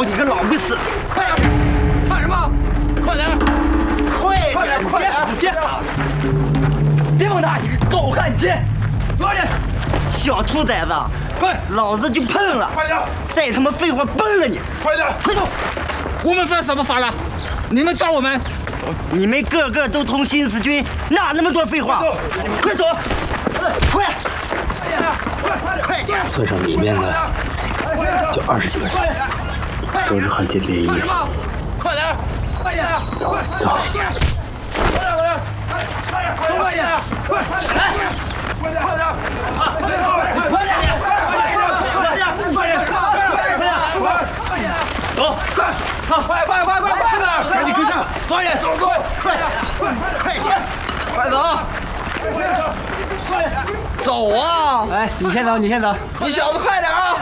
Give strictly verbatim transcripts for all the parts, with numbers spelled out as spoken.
找你个老没死！ 快点！看什么？快点！ 快点！快点！别别碰他！你个狗汉奸！快点！小兔崽子， 快！ 老子就碰了！ 快点！ 再他妈废话，崩了你！ 快点！ 快走！ 我们犯什么法了？你们抓我们？ 你们个个都通新四军，哪那么多废话？快走！快！快点！ 村上里面的就二十几个人，都是汉奸联谊。 快点！快点！ 走走。 快点！快点！快点！快点！来！快点！快点！快点！快点！快点！走！快快快快快点！赶紧跟上！早点走，走！快点！快快点！快走！走啊！ 哎，你先走，你先走。 你小子快点啊！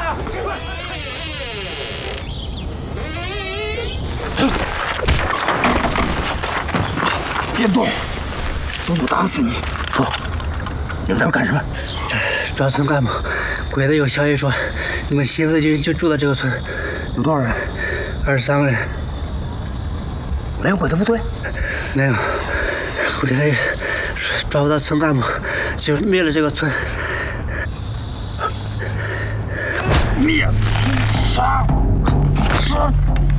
别动，动我打死你！ 说，你们在这干什么？ 抓村干部。鬼子有消息说，你们新四军就住在这个村。 有多少人？ 二十三个人。 没有鬼子部队？ 没有。鬼子抓不到村干部，就灭了这个村。 灭！杀！杀！